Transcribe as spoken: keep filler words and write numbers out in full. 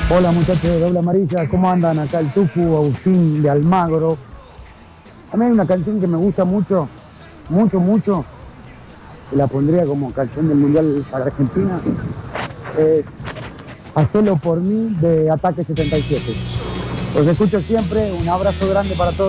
Hola muchachos de Doble Amarilla, ¿cómo andan? Acá el Tucu, Agustín de Almagro. A mí hay una canción que me gusta mucho, mucho, mucho, que la pondría como canción del Mundial para Argentina. Es Hacelo por mí de Ataque setenta y siete. Los escucho siempre, un abrazo grande para todos.